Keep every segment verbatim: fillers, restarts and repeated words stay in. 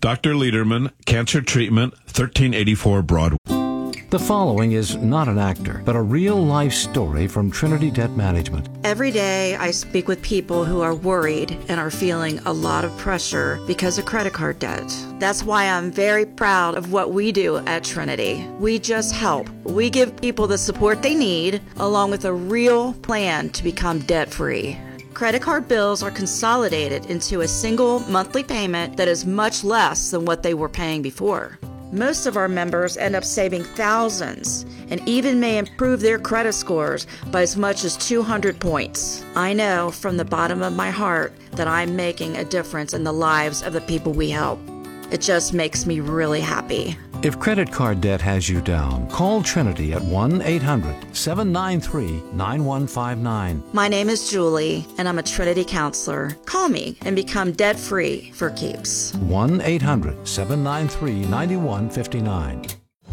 Doctor Lederman, Cancer Treatment, thirteen eighty-four Broadway. The following is not an actor, but a real-life story from Trinity Debt Management. Every day I speak with people who are worried and are feeling a lot of pressure because of credit card debt. That's why I'm very proud of what we do at Trinity. We just help. We give people the support they need, along with a real plan to become debt-free. Credit card bills are consolidated into a single monthly payment that is much less than what they were paying before. Most of our members end up saving thousands and even may improve their credit scores by as much as two hundred points. I know from the bottom of my heart that I'm making a difference in the lives of the people we help. It just makes me really happy. If credit card debt has you down, call Trinity at one eight hundred seven nine three nine one five nine. My name is Julie, and I'm a Trinity counselor. Call me and become debt-free for keeps. one eight hundred seven nine three nine one five nine.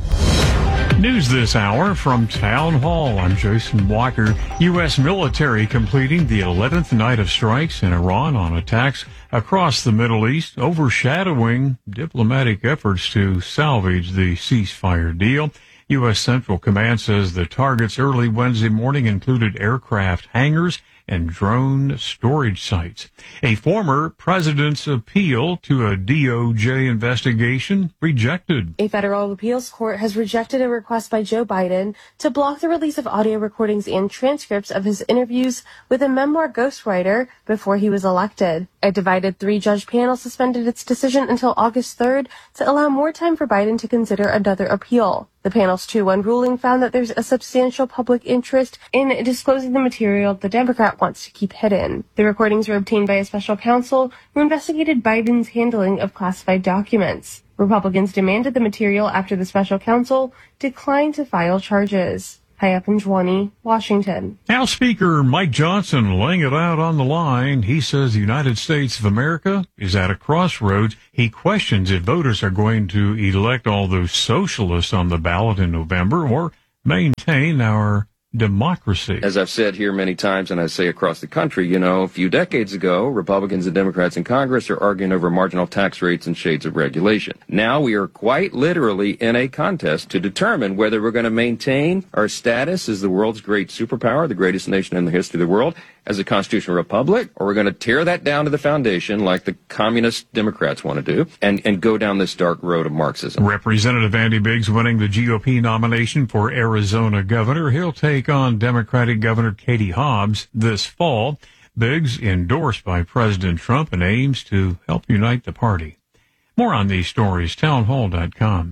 News this hour from Town Hall. I'm Jason Walker. U S military completing the eleventh night of strikes in Iran on attacks across the Middle East, overshadowing diplomatic efforts to salvage the ceasefire deal. U S Central Command says the targets early Wednesday morning included aircraft hangars and drone storage sites. A former president's appeal to a D O J investigation rejected. A federal appeals court has rejected a request by Joe Biden to block the release of audio recordings and transcripts of his interviews with a memoir ghostwriter before he was elected. A divided three-judge panel suspended its decision until August third to allow more time for Biden to consider another appeal. The panel's two one ruling found that there's a substantial public interest in disclosing the material the Democrat wants to keep hidden. The recordings were obtained by a special counsel who investigated Biden's handling of classified documents. Republicans demanded the material after the special counsel declined to file charges. Hi, Panjwani, Washington. House Speaker Mike Johnson laying it out on the line. He says the United States of America is at a crossroads. He questions if voters are going to elect all those socialists on the ballot in November or maintain our democracy. As I've said here many times, and I say across the country, you know, a few decades ago, Republicans and Democrats in Congress are arguing over marginal tax rates and shades of regulation. Now we are quite literally in a contest to determine whether we're going to maintain our status as the world's great superpower, the greatest nation in the history of the world, as a constitutional republic, or we're going to tear that down to the foundation like the communist Democrats want to do and, and go down this dark road of Marxism. Representative Andy Biggs winning the G O P nomination for Arizona governor. He'll take on Democratic Governor Katie Hobbs this fall. Biggs endorsed by President Trump and aims to help unite the party. More on these stories, townhall dot com.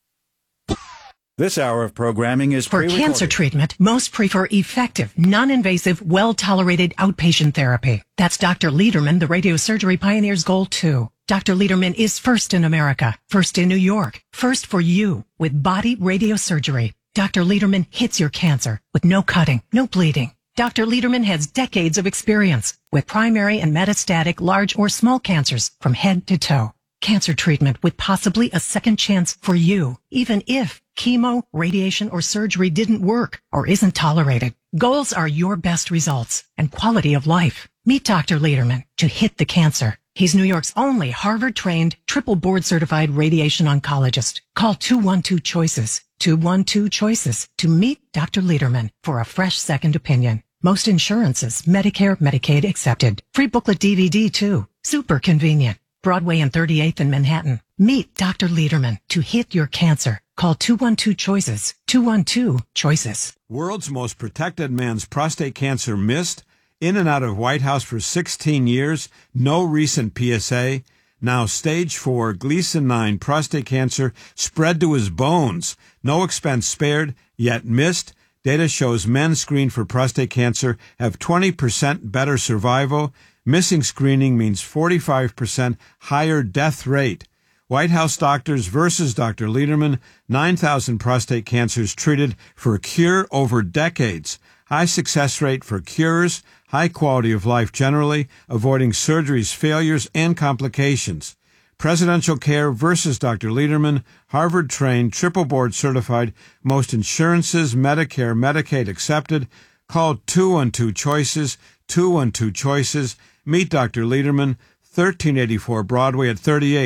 This hour of programming is for cancer treatment. Most prefer effective, non-invasive, well-tolerated outpatient therapy. That's Doctor Lederman, the radiosurgery pioneer's goal too. Doctor Lederman is first in America, first in New York, first for you with body radiosurgery. Doctor Lederman hits your cancer with no cutting, no bleeding. Doctor Lederman has decades of experience with primary and metastatic large or small cancers from head to toe. Cancer treatment with possibly a second chance for you, even if chemo, radiation, or surgery didn't work or isn't tolerated. Goals are your best results and quality of life. Meet Doctor Lederman to hit the cancer. He's New York's only Harvard-trained, triple board-certified radiation oncologist. Call two one two CHOICES, two one two CHOICES to meet Doctor Lederman for a fresh second opinion. Most insurances, Medicare, Medicaid accepted. Free booklet D V D too. Super convenient. Broadway and thirty-eighth in Manhattan. Meet Doctor Lederman to hit your cancer. Call two one two CHOICES, two one two CHOICES. World's most protected man's prostate cancer missed. In and out of White House for sixteen years. No recent P S A. Now stage four Gleason nine prostate cancer spread to his bones. No expense spared, yet missed. Data shows men screened for prostate cancer have twenty percent better survival. Missing screening means forty-five percent higher death rate. White House doctors versus Doctor Lederman. nine thousand prostate cancers treated for a cure over decades. High success rate for cures. High quality of life generally. Avoiding surgeries, failures, and complications. Presidential care versus Doctor Lederman. Harvard-trained, triple board certified. Most insurances, Medicare, Medicaid accepted. Call two one two CHOICES, two one two CHOICES. Meet Doctor Lederman, thirteen eighty-four Broadway at thirty-eighth.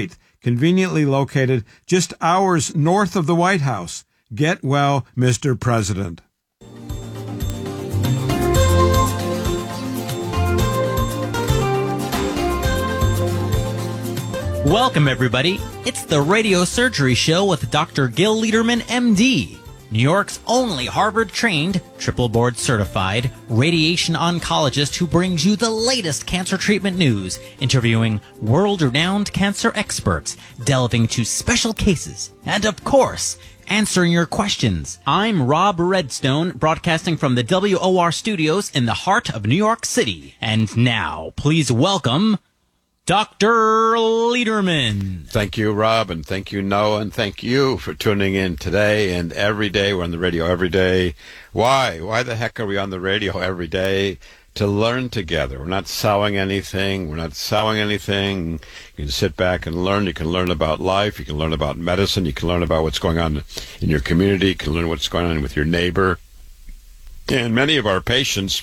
conveniently located just hours north of the White House. Get well, Mister President. Welcome, everybody. It's the Radio Surgery Show with Doctor Gil Lederman, M D, New York's only Harvard-trained, triple board-certified radiation oncologist who brings you the latest cancer treatment news, interviewing world-renowned cancer experts, delving into special cases, and, of course, answering your questions. I'm Rob Redstone, broadcasting from the W O R studios in the heart of New York City. And now, please welcome Doctor Lederman. Thank you, Rob, and thank you, Noah, and thank you for tuning in today and every day. We're on the radio every day. Why? Why the heck are we on the radio every day? To learn together. We're not selling anything. We're not selling anything. You can sit back and learn. You can learn about life. You can learn about medicine. You can learn about what's going on in your community. You can learn what's going on with your neighbor. And many of our patients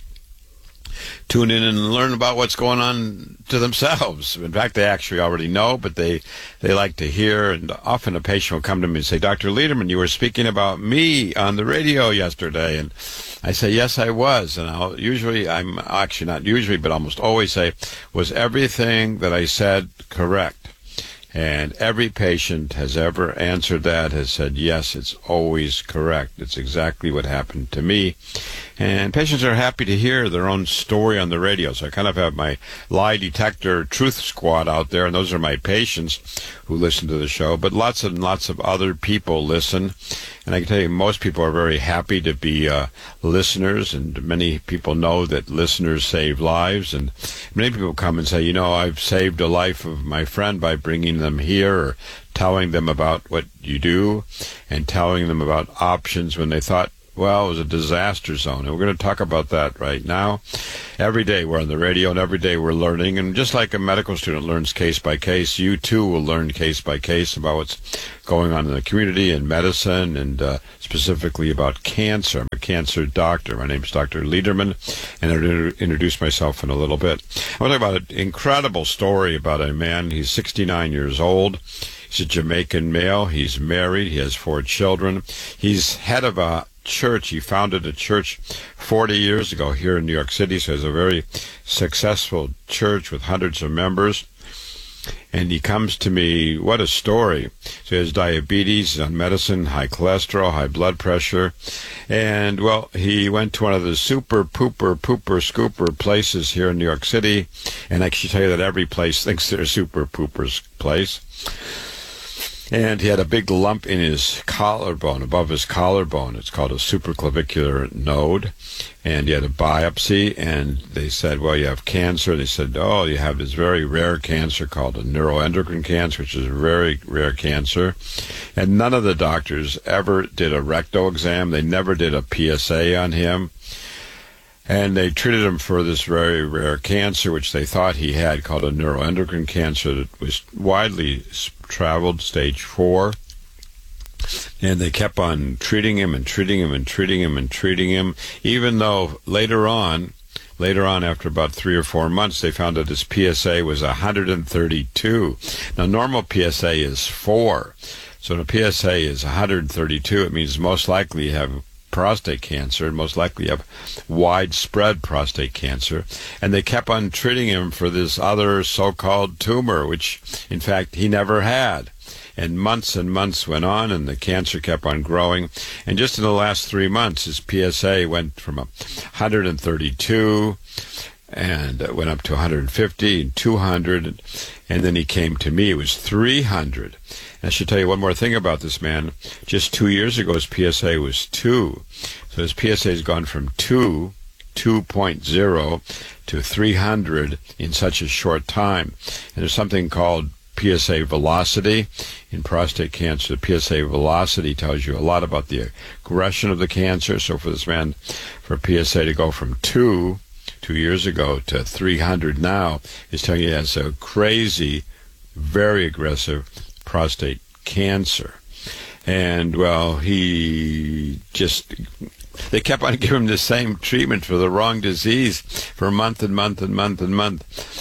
tune in and learn about what's going on to themselves. In fact, they actually already know, but they, they like to hear. And often a patient will come to me and say, Doctor Lederman, you were speaking about me on the radio yesterday. And I say, yes, I was. And I'll usually, I'm actually not usually, but almost always say, was everything that I said correct? And every patient has ever answered that, has said, yes, it's always correct. It's exactly what happened to me. And patients are happy to hear their own story on the radio. So I kind of have my lie detector truth squad out there, and those are my patients who listen to the show. But lots and lots of other people listen. And I can tell you, most people are very happy to be uh, listeners, and many people know that listeners save lives. And many people come and say, you know, I've saved a life of my friend by bringing them here, or telling them about what you do, and telling them about options when they thought, well, it was a disaster zone. And we're going to talk about that right now. Every day we're on the radio, and every day we're learning. And just like a medical student learns case by case, you too will learn case by case about what's going on in the community and medicine, and uh, specifically about cancer. I'm a cancer doctor. My name is Doctor Lederman, and I'll introduce myself in a little bit. I want to talk about an incredible story about a man. He's sixty-nine years old. He's a Jamaican male. He's married. He has four children. He's head of a church. He founded a church forty years ago here in New York City, so it's a very successful church with hundreds of members. And he comes to me, what a story. So he has diabetes, he's on medicine, high cholesterol, high blood pressure. And, well, he went to one of the super pooper pooper scooper places here in New York City. And I can tell you that every place thinks they're a super pooper's place. And he had a big lump in his collarbone, above his collarbone. It's called a supraclavicular node. And he had a biopsy, and they said, well, you have cancer. They said, oh, you have this very rare cancer called a neuroendocrine cancer, which is a very rare cancer. And none of the doctors ever did a rectal exam. They never did a P S A on him. And they treated him for this very rare cancer, which they thought he had, called a neuroendocrine cancer that was widely traveled, stage four. And they kept on treating him and treating him and treating him and treating him, even though later on, later on after about three or four months, they found that his P S A was one hundred thirty-two. Now, normal P S A is four. So when a P S A is one hundred thirty-two, it means most likely you have prostate cancer, and most likely have widespread prostate cancer. And they kept on treating him for this other so-called tumor, which, in fact, he never had. And months and months went on, and the cancer kept on growing. And just in the last three months, his P S A went from one hundred thirty-two and went up to one hundred fifty and two hundred, and then he came to me. It was three hundred. And I should tell you one more thing about this man. Just two years ago, his P S A was two. So his P S A has gone from two, two point oh, to three hundred in such a short time. And there's something called P S A velocity in prostate cancer. The P S A velocity tells you a lot about the aggression of the cancer. So for this man, for P S A to go from two, two years ago, to three hundred now, is telling you he has a crazy, very aggressive prostate cancer. And, well, he just, they kept on giving him the same treatment for the wrong disease for month and month and month and month.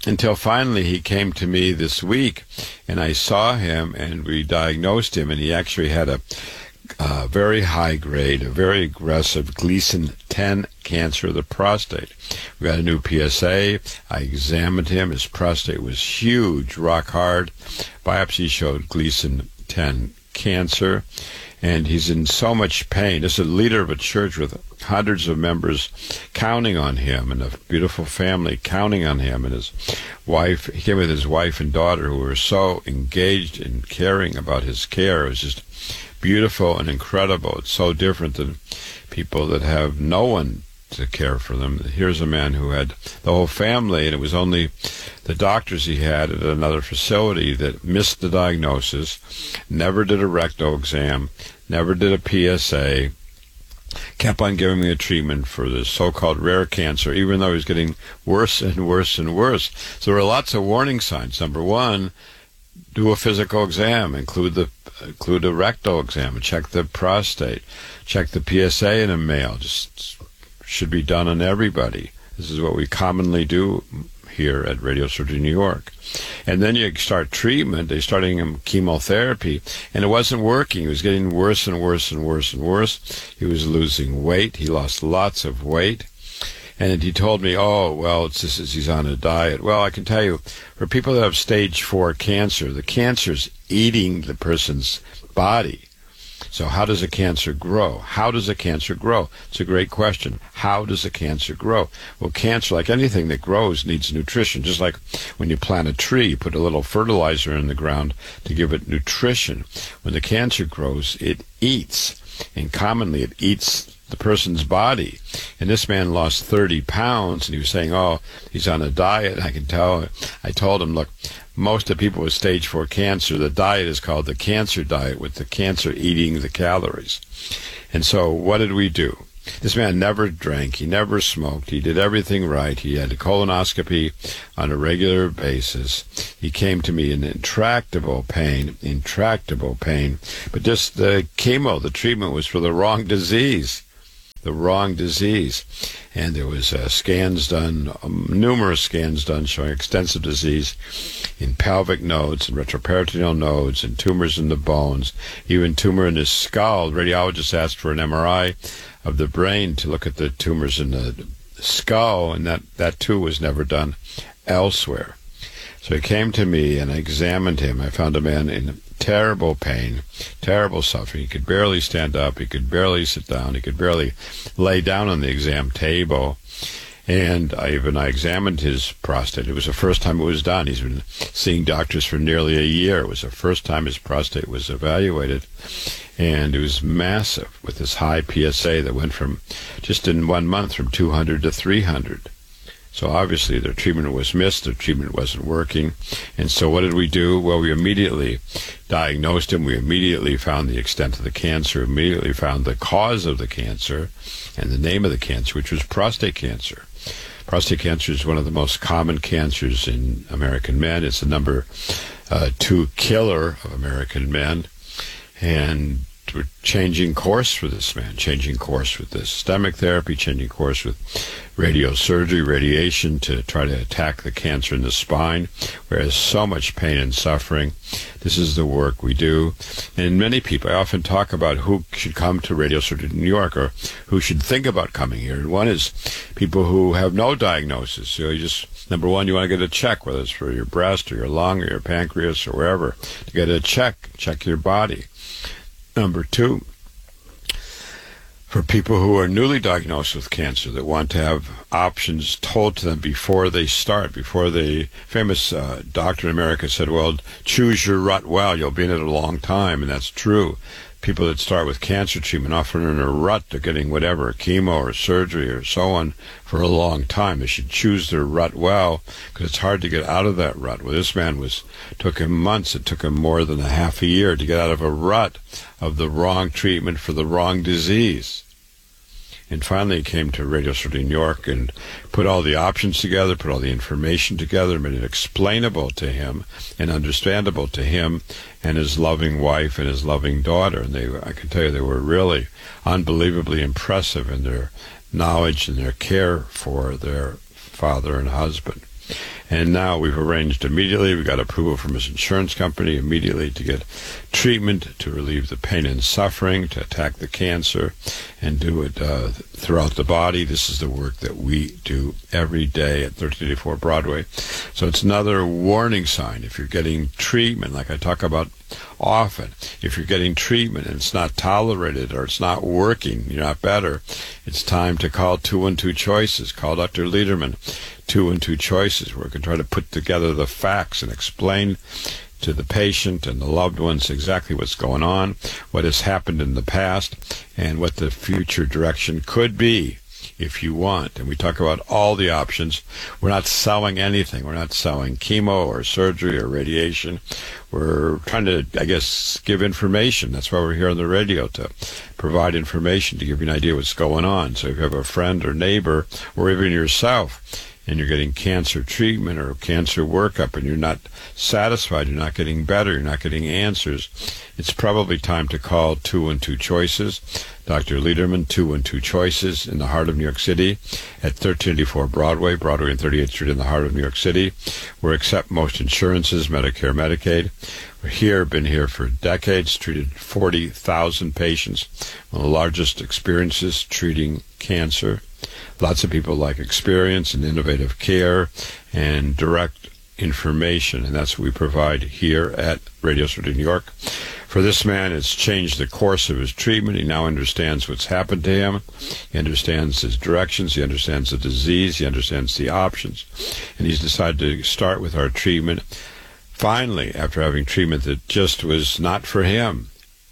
until finally he came to me this week, and I saw him, and we diagnosed him, and he actually had a uh, very high grade, a very aggressive Gleason ten cancer of the prostate. We got a new P S A. I examined him. His prostate was huge, rock hard. Biopsy showed Gleason ten cancer, and he's in so much pain. This is a leader of a church with hundreds of members counting on him, and a beautiful family counting on him, and his wife. He came with his wife and daughter, who were so engaged and caring about his care. It was just beautiful and incredible. It's so different than people that have no one to care for them. Here's a man who had the whole family, and it was only the doctors he had at another facility that missed the diagnosis, never did a rectal exam, never did a P S A, kept on giving me a treatment for this so-called rare cancer, even though he was getting worse and worse and worse. So there were lots of warning signs. Number one, do a physical exam, include the include a rectal exam, check the prostate, check the P S A in a male. Just should be done on everybody. This is what we commonly do here at Radio Surgery New York. And then you start treatment. They're starting him chemotherapy, and it wasn't working. He was getting worse and worse and worse and worse. He was losing weight. He lost lots of weight. And he told me, oh, well, it's just as he's on a diet. Well, I can tell you, for people that have stage four cancer, the cancer's eating the person's body. So how does a cancer grow? How does a cancer grow? It's a great question. How does a cancer grow? Well, cancer, like anything that grows, needs nutrition. Just like when you plant a tree, you put a little fertilizer in the ground to give it nutrition. When the cancer grows, it eats. And commonly it eats the person's body. And this man lost thirty pounds, and he was saying, oh, he's on a diet. I can tell. I told him, look, most of the people with stage four cancer, the diet is called the cancer diet, with the cancer eating the calories. And so what did we do? This man never drank. He never smoked. He did everything right. He had a colonoscopy on a regular basis. He came to me in intractable pain, intractable pain. But just the chemo, the treatment was for the wrong disease. The wrong disease. And there was uh, scans done, um, numerous scans done showing extensive disease in pelvic nodes and retroperitoneal nodes and tumors in the bones, even tumor in his skull. The radiologist asked for an M R I of the brain to look at the tumors in the skull, and that, that too was never done elsewhere. So he came to me, and I examined him. I found a man in terrible pain, terrible suffering. He could barely stand up. He could barely sit down. He could barely lay down on the exam table. And I even I examined his prostate. It was the first time it was done. He's been seeing doctors for nearly a year. It was the first time his prostate was evaluated. And it was massive, with this high P S A that went from, just in one month, from two hundred to three hundred. So obviously their treatment was missed, their treatment wasn't working. And so what did we do? Well, we immediately diagnosed him. We immediately found the extent of the cancer, immediately found the cause of the cancer and the name of the cancer, which was prostate cancer. Prostate cancer is one of the most common cancers in American men. It's the number uh, two killer of American men. And we're changing course for this man, changing course with this systemic therapy, changing course with radiosurgery, radiation to try to attack the cancer in the spine, where there's so much pain and suffering. This is the work we do. And many people, I often talk about who should come to Radio Surgery New York, or who should think about coming here. And one is people who have no diagnosis. So you just, number one, you want to get a check, whether it's for your breast or your lung or your pancreas or wherever, to get a check, check your body. Number two, for people who are newly diagnosed with cancer that want to have options told to them before they start, before the famous uh, doctor in America said, well, choose your rut well, you'll be in it a long time, and that's true. People that start with cancer treatment often are in a rut. They're getting whatever, chemo or surgery or so on for a long time. They should choose their rut well, because it's hard to get out of that rut. Well, this man was, took him months. It took him more than a half a year to get out of a rut of the wrong treatment for the wrong disease. And finally he came to Radio Surgery New York and put all the options together, put all the information together, made it explainable to him and understandable to him and his loving wife and his loving daughter. And they, I can tell you, they were really unbelievably impressive in their knowledge and their care for their father and husband. And now we've arranged immediately. We got approval from his insurance company immediately to get treatment to relieve the pain and suffering, to attack the cancer, and do it uh, throughout the body. This is the work that we do every day at thirteen eighty-four Broadway. So it's another warning sign. If you're getting treatment, like I talk about often, if you're getting treatment and it's not tolerated or it's not working, you're not better, it's time to call two one two Choices. Call Doctor Lederman, two one two Choices, where we can try to put together the facts and explain to the patient and the loved ones exactly what's going on, what has happened in the past, and what the future direction could be if you want. And we talk about all the options. We're not selling anything. We're not selling chemo or surgery or radiation. We're trying to, I guess, give information. That's why we're here on the radio, to provide information, to give you an idea what's going on. So if you have a friend or neighbor, or even yourself, and you're getting cancer treatment or cancer workup and you're not satisfied, you're not getting better, you're not getting answers, it's probably time to call two one two Choices. Doctor Lederman, two one two Choices, in the heart of New York City at thirteen eighty-four Broadway, Broadway and thirty-eighth Street in the heart of New York City. We accept most insurances, Medicare, Medicaid. We're here, been here for decades, treated forty thousand patients, one of the largest experiences treating cancer. Lots of people like experience and innovative care and direct information, and that's what we provide here at Radio Surgery New York. For this man, it's changed the course of his treatment. He now understands what's happened to him. He understands his directions. He understands the disease. He understands the options. And he's decided to start with our treatment, finally, after having treatment that just was not for him.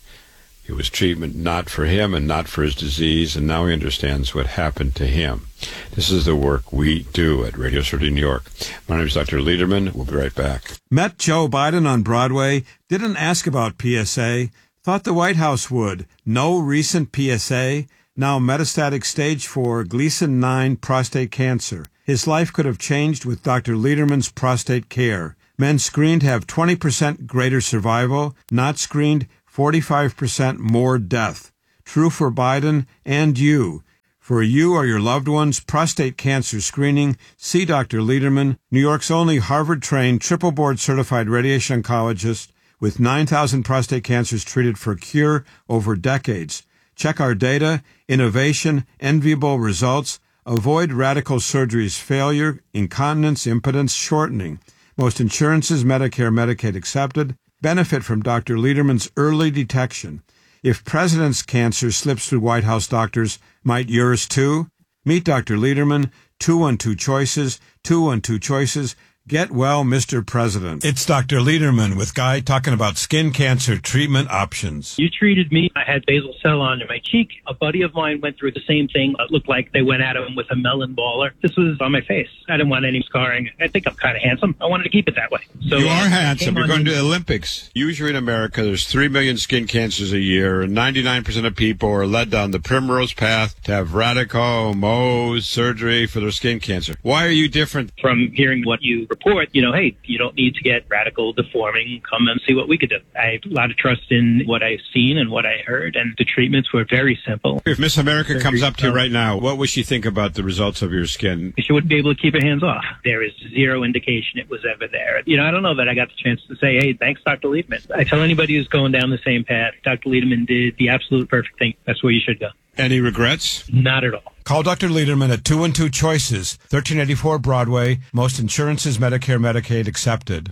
It was treatment not for him and not for his disease, and now he understands what happened to him. This is the work we do at Radio Surgery New York. My name is Doctor Lederman. We'll be right back. Met Joe Biden on Broadway, didn't ask about P S A, thought the White House would. No recent P S A, now metastatic stage four Gleason nine prostate cancer. His life could have changed with Doctor Lederman's prostate care. Men screened have twenty percent greater survival, not screened forty-five percent more death. True for Biden and you. For you or your loved ones, prostate cancer screening, see Doctor Lederman, New York's only Harvard-trained, triple-board certified radiation oncologist with nine thousand prostate cancers treated for cure over decades. Check our data, innovation, enviable results. Avoid radical surgery's failure, incontinence, impotence, shortening. Most insurances, Medicare, Medicaid accepted. Benefit from Doctor Lederman's early detection. If president's cancer slips through White House doctors, might yours too? Meet Doctor Lederman, two one two Choices, two one two Choices. Get well, Mister President. It's Doctor Lederman with Guy talking about skin cancer treatment options. You treated me. I had basal cell under my cheek. A buddy of mine went through the same thing. It looked like they went at him with a melon baller. This was on my face. I didn't want any scarring. I think I'm kind of handsome. I wanted to keep it that way. So you are handsome. You're going to the Olympics. Usually in America, there's three million skin cancers a year, and ninety-nine percent of people are led down the primrose path to have radical Mohs surgery for their skin cancer. Why are you different? From hearing what you report, you know, hey, you don't need to get radical deforming. Come and see what we could do. I have a lot of trust in what I've seen and what I heard, and the treatments were very simple. If Miss America comes up to you right now, what would she think about the results of your skin? She wouldn't be able to keep her hands off. There is zero indication it was ever there. You know, I don't know that I got the chance to say, hey, thanks, Doctor Lederman. I tell anybody who's going down the same path, Doctor Lederman did the absolute perfect thing. That's where you should go. Any regrets? Not at all. Call Doctor Lederman at two one two Choices, thirteen eighty-four Broadway. Most insurances, Medicare, Medicaid accepted.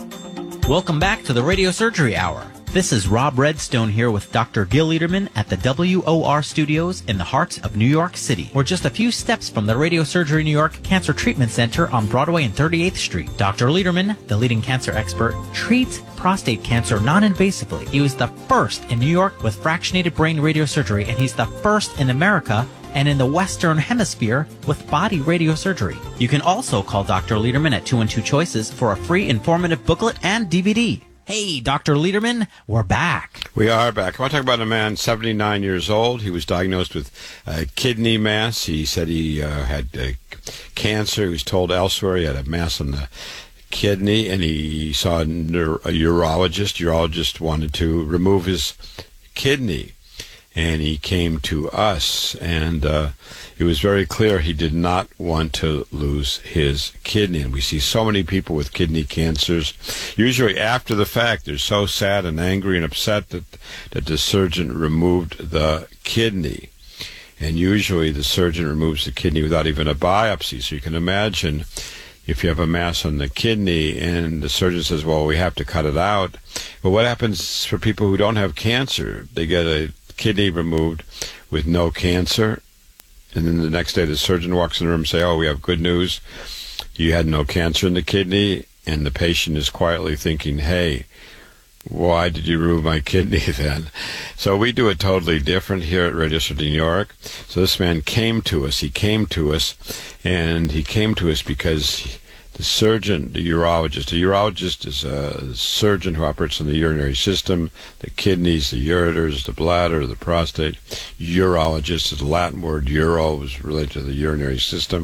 Welcome back to the Radio Surgery Hour. This is Rob Redstone here with Doctor Gil Lederman at the W O R Studios in the heart of New York City. We're just a few steps from the Radio Surgery New York Cancer Treatment Center on Broadway and thirty-eighth Street. Doctor Lederman, the leading cancer expert, treats prostate cancer non-invasively. He was the first in New York with fractionated brain radiosurgery, and he's the first in America and in the Western Hemisphere with body radiosurgery. You can also call Doctor Lederman at two one two Choices for a free informative booklet and D V D. Hey, Doctor Lederman, we're back. We are back. I want to talk about a man, seventy-nine years old. He was diagnosed with uh, kidney mass. He said he uh, had uh, cancer. He was told elsewhere he had a mass on the kidney, and he saw a, neuro- a urologist. Urologist wanted to remove his kidney. and he came to us, and uh, it was very clear he did not want to lose his kidney. And we see so many people with kidney cancers, usually after the fact. They're so sad and angry and upset that, that the surgeon removed the kidney. And usually the surgeon removes the kidney without even a biopsy. So you can imagine if you have a mass on the kidney and the surgeon says, well, we have to cut it out. But what happens for people who don't have cancer? They get a kidney removed with no cancer, and then the next day the surgeon walks in the room and say, oh, we have good news. You had no cancer in the kidney, and the patient is quietly thinking, hey, why did you remove my kidney then? So we do it totally different here at Radio City New York. So this man came to us. He came to us, and he came to us because the surgeon, the urologist, the urologist is a surgeon who operates on the urinary system, the kidneys, the ureters, the bladder, the prostate. Urologist is the Latin word. Uro is related to the urinary system.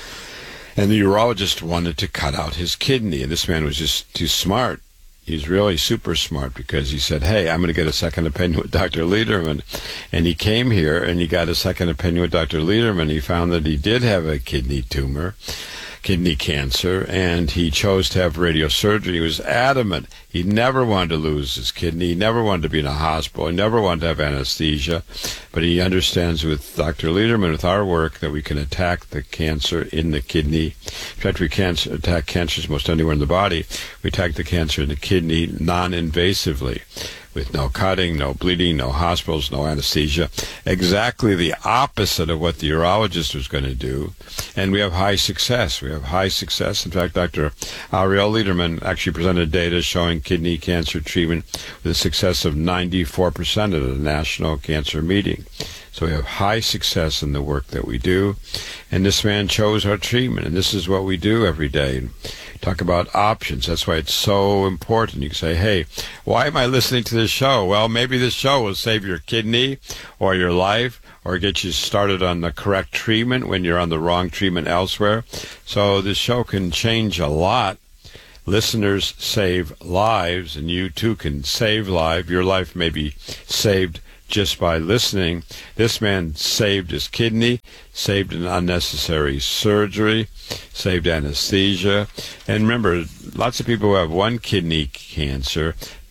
And the urologist wanted to cut out his kidney, and this man was just too smart. He's really super smart because he said, hey, I'm going to get a second opinion with Doctor Lederman. And he came here and he got a second opinion with Doctor Lederman. He found that he did have a kidney tumor, kidney cancer, and he chose to have radiosurgery. He was adamant. He never wanted to lose his kidney. He never wanted to be in a hospital. He never wanted to have anesthesia. But he understands with Doctor Lederman, with our work, that we can attack the cancer in the kidney. In fact, we can't attack cancers most anywhere in the body. We attack the cancer in the kidney non-invasively, with no cutting, no bleeding, no hospitals, no anesthesia. Exactly the opposite of what the urologist was going to do. And we have high success. We have high success. In fact, Doctor Ariel Lederman actually presented data showing kidney cancer treatment with a success of ninety-four percent at a national cancer meeting. So we have high success in the work that we do. And this man chose our treatment, and this is what we do every day. Talk about options. That's why it's so important. You can say, hey, why am I listening to this show? Well, maybe this show will save your kidney or your life or get you started on the correct treatment when you're on the wrong treatment elsewhere. So this show can change a lot. Listeners save lives, and you too can save lives. Your life may be saved just by listening. This man saved his kidney, saved an unnecessary surgery, saved anesthesia. And remember, lots of people who have one kidney cancer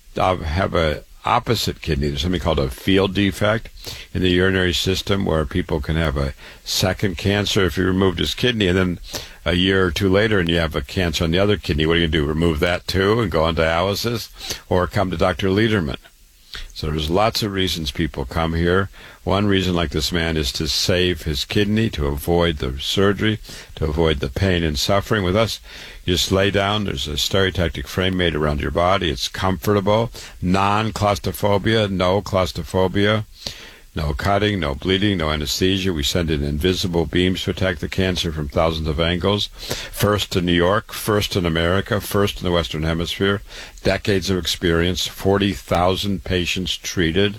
have a opposite kidney. There's something called a field defect in the urinary system where people can have a second cancer. If you removed his kidney and then a year or two later and you have a cancer on the other kidney, what are you going to do? Remove that too and go on dialysis, or come to Doctor Lederman? So there's lots of reasons people come here. One reason, like this man, is to save his kidney, to avoid the surgery, to avoid the pain and suffering. With us, you just lay down. There's a stereotactic frame made around your body. It's comfortable, non-claustrophobia, no claustrophobia, no cutting, no bleeding, no anesthesia. We send in invisible beams to attack the cancer from thousands of angles. First in New York, first in America, first in the Western Hemisphere. Decades of experience, forty thousand patients treated.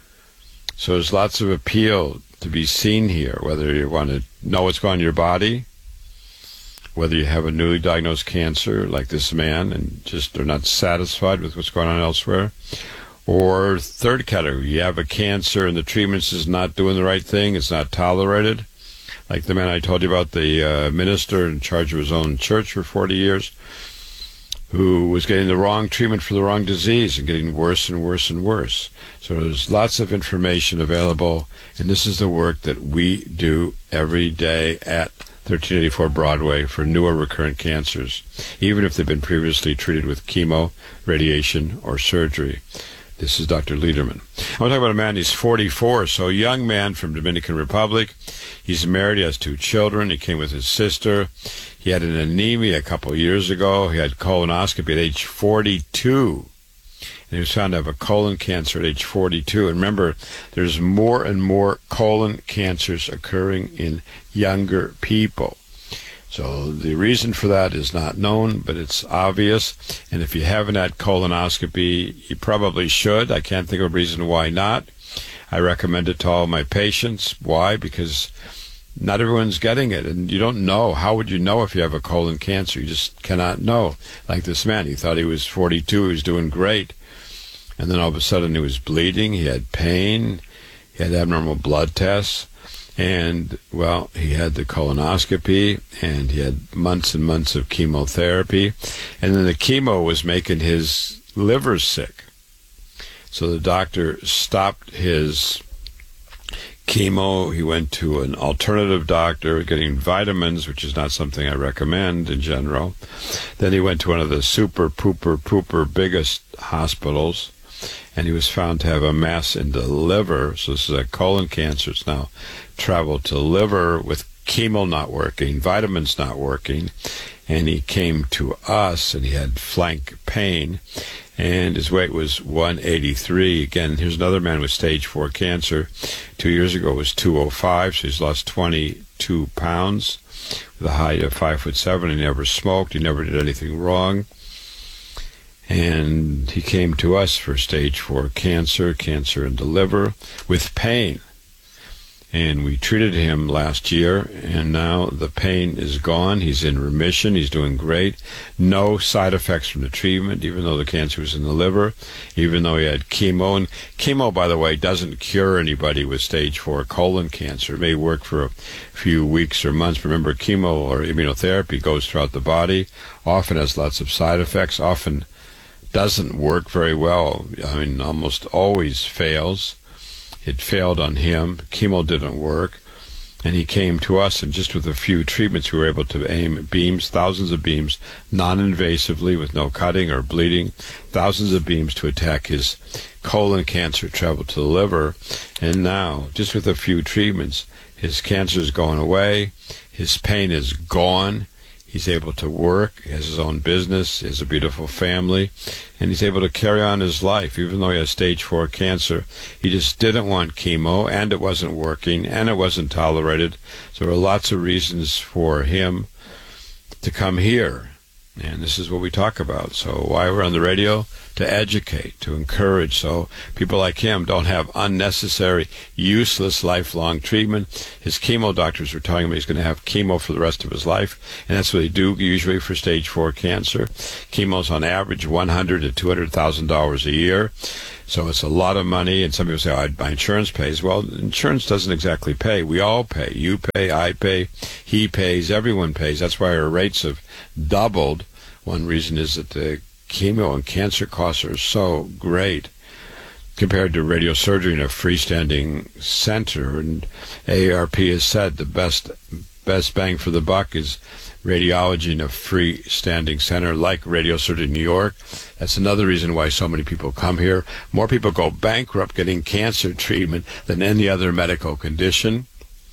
So there's lots of appeal to be seen here, whether you want to know what's going on in your body, whether you have a newly diagnosed cancer like this man and just are not satisfied with what's going on elsewhere. Or third category, you have a cancer and the treatments is not doing the right thing, it's not tolerated. Like the man I told you about, the uh, minister in charge of his own church for forty years, who was getting the wrong treatment for the wrong disease and getting worse and worse and worse. So there's lots of information available, and this is the work that we do every day at thirteen eighty-four Broadway for newer recurrent cancers, even if they've been previously treated with chemo, radiation, or surgery. This is Doctor Lederman. I want to talk about a man, he's forty-four, so a young man from Dominican Republic. He's married, he has two children. He came with his sister. He had an anemia a couple of years ago. He had colonoscopy at age forty-two. And he was found to have a colon cancer at age forty-two. And remember, there's more and more colon cancers occurring in younger people. So the reason for that is not known, but it's obvious. And if you haven't had colonoscopy, you probably should. I can't think of a reason why not. I recommend it to all my patients. Why? Because not everyone's getting it, and you don't know. How would you know if you have a colon cancer? You just cannot know. Like this man, he thought he was forty-two, he was doing great. And then all of a sudden he was bleeding, he had pain, He had abnormal blood tests. And, well, he had the colonoscopy, and he had months and months of chemotherapy. And then the chemo was making his liver sick. So the doctor stopped his chemo. He went to an alternative doctor, getting vitamins, which is not something I recommend in general. Then he went to one of the super, pooper, pooper biggest hospitals, and he was found to have a mass in the liver. So this is a colon cancer. It's now traveled to liver with chemo not working, vitamins not working, and he came to us, and he had flank pain, and his weight was one eighty-three. Again, here's another man with stage four cancer. Two years ago it was two oh five, so he's lost twenty-two pounds with a height of five foot seven. He never smoked. He never did anything wrong. And he came to us for stage four cancer, cancer in the liver, with pain. And we treated him last year, and now the pain is gone. He's in remission. He's doing great. No side effects from the treatment, even though the cancer was in the liver, even though he had chemo. And chemo, by the way, doesn't cure anybody with stage four colon cancer. It may work for a few weeks or months. Remember, chemo or immunotherapy goes throughout the body, often has lots of side effects, often doesn't work very well. I mean, almost always fails. It failed on him. Chemo didn't work. And he came to us, and just with a few treatments, we were able to aim beams, thousands of beams, non-invasively with no cutting or bleeding, thousands of beams to attack his colon cancer, travel to the liver. And now, just with a few treatments, his cancer is going away. His pain is gone. He's able to work, he has his own business, he has a beautiful family, and he's able to carry on his life, even though he has stage four cancer. He just didn't want chemo, and it wasn't working, and it wasn't tolerated. So there are lots of reasons for him to come here, and this is what we talk about. So why we're on the radio? To educate, to encourage, so people like him don't have unnecessary, useless, lifelong treatment. His chemo doctors were telling him he's going to have chemo for the rest of his life, and that's what they do usually for stage four cancer. Chemo's on average one hundred thousand to two hundred thousand dollars a year, so it's a lot of money. And some people say, oh, my insurance pays. Well, insurance doesn't exactly pay. We all pay. You pay, I pay, he pays, everyone pays. That's why our rates have doubled. One reason is that the chemo and cancer costs are so great compared to radiosurgery in a freestanding center. And A A R P has said the best best bang for the buck is radiology in a freestanding center like radiosurgery in New York. That's another reason why so many people come here. More people go bankrupt getting cancer treatment than any other medical condition.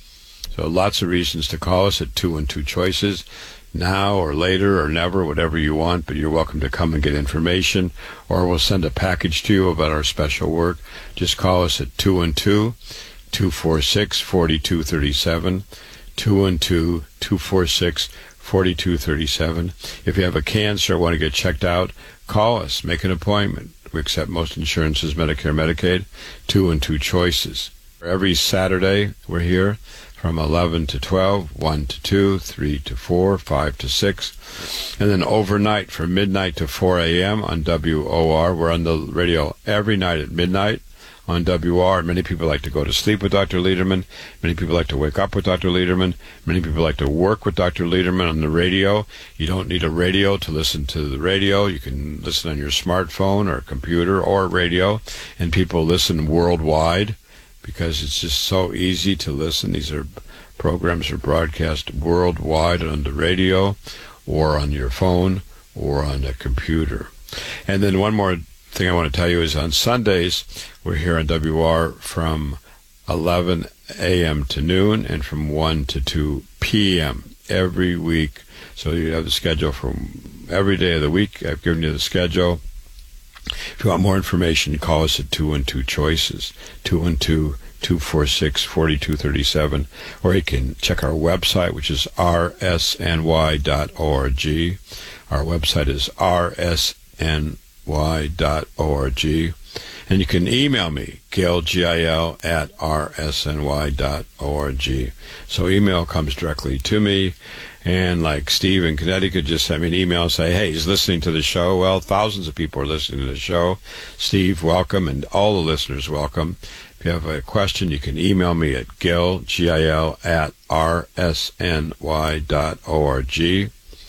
So lots of reasons to call us at two and two choices. Now or later or never, whatever you want, but you're welcome to come and get information, or we'll send a package to you about our special work. Just call us at two one two, two four six, four two three seven, two one two, two four six, four two three seven. If you have a cancer or want to get checked out, call us, make an appointment. We accept most insurances, Medicare, Medicaid, two and two choices. Every Saturday, we're here from eleven to twelve, one to two, three to four, five to six. And then overnight from midnight to four a.m. on W O R. We're on the radio every night at midnight on W O R. Many people like to go to sleep with Doctor Lederman. Many people like to wake up with Doctor Lederman. Many people like to work with Doctor Lederman on the radio. You don't need a radio to listen to the radio. You can listen on your smartphone or computer or radio. And people listen worldwide, because it's just so easy to listen. These are programs are broadcast worldwide on the radio or on your phone or on a computer. And then one more thing I want to tell you is on Sundays, we're here on W R from eleven a.m. to noon and from one to two p.m. every week. So you have the schedule from every day of the week. I've given you the schedule. If you want more information, call us at two one two choices, two one two, two four six, four two three seven, or you can check our website, which is r s n y dot org. Our website is r s n y dot org. And you can email me, Gil, G I L, at r s n y dot org. So email comes directly to me, And like Steve in Connecticut just sent me an email and say, hey, he's listening to the show. Well, thousands of people are listening to the show. Steve, welcome, and all the listeners, welcome. If you have a question, you can email me at gil, G I L, at r s n y dot org.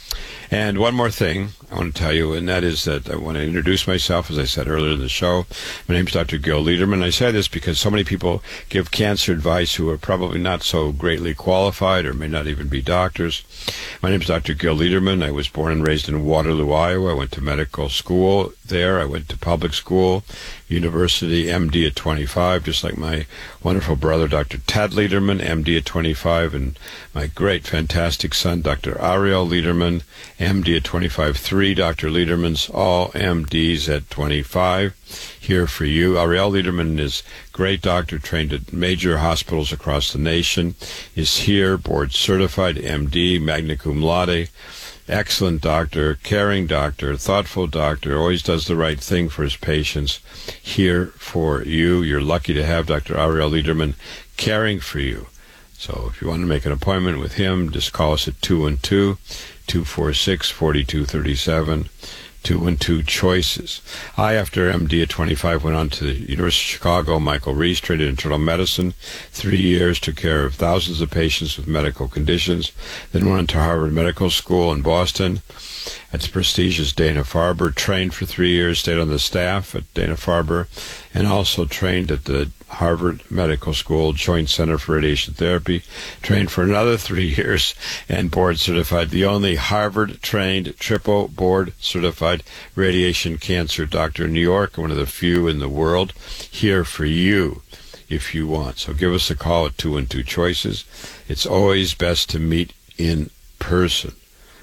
And one more thing I want to tell you, and that is that I want to introduce myself, as I said earlier in the show. My name is Doctor Gil Liederman. I say this because so many people give cancer advice who are probably not so greatly qualified or may not even be doctors. My name is Doctor Gil Liederman. I was born and raised in Waterloo, Iowa. I went to medical school there. I went to public school, university, M D at twenty-five, just like my wonderful brother, Doctor Ted Liederman, M D at twenty-five, and my great, fantastic son, Doctor Ariel Liederman, M D at twenty-five. Three Doctor Liedermans, all M Ds at twenty-five, here for you. Ariel Liederman is a great doctor, trained at major hospitals across the nation, is here, board certified, M D, magna cum laude, excellent doctor, caring doctor, thoughtful doctor, always does the right thing for his patients, here for you. You're lucky to have Doctor Ariel Liederman caring for you. So if you want to make an appointment with him, just call us at two one two, two four six, four two three seven, two one two, choices. I, after M D at twenty-five, went on to the University of Chicago. Michael Reese, trained in internal medicine, three years, took care of thousands of patients with medical conditions, then went on to Harvard Medical School in Boston. At the prestigious Dana-Farber, trained for three years, stayed on the staff at Dana-Farber, and also trained at the Harvard Medical School Joint Center for Radiation Therapy, trained for another three years, and board certified, the only Harvard-trained, triple board-certified radiation cancer doctor in New York, one of the few in the world, here for you if you want. So give us a call at two one two, choices. It's always best to meet in person.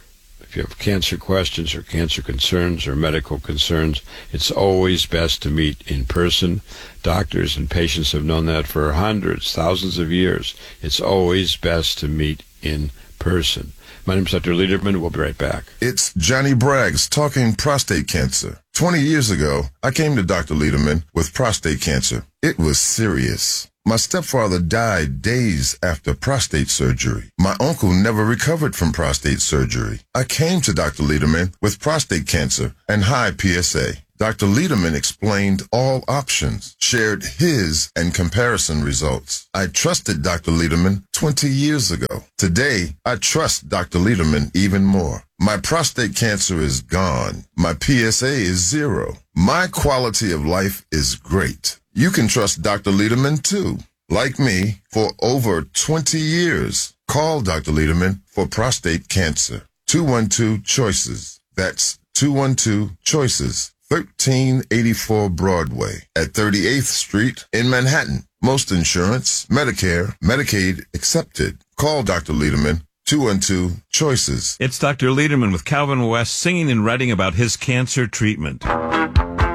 If you have cancer questions or cancer concerns or medical concerns, it's always best to meet in person. Doctors and patients have known that for hundreds, thousands of years. It's always best to meet in person. My name is Doctor Liederman. We'll be right back. It's Johnny Braggs talking prostate cancer. Twenty years ago, I came to Doctor Liederman with prostate cancer. It was serious. My stepfather died days after prostate surgery. My uncle never recovered from prostate surgery. I came to Doctor Liederman with prostate cancer and high P S A. Doctor Liederman explained all options, shared his and comparison results. I trusted Doctor Liederman twenty years ago. Today, I trust Doctor Liederman even more. My prostate cancer is gone. My P S A is zero. My quality of life is great. You can trust Doctor Liederman too. Like me, for over twenty years. Call Doctor Liederman for prostate cancer. two one two, choices. That's two one two, choices. thirteen eighty-four Broadway at thirty-eighth Street in Manhattan. Most insurance, Medicare, Medicaid accepted. Call Doctor Liederman, two one two, choices. It's Doctor Liederman with Calvin West singing and writing about his cancer treatment.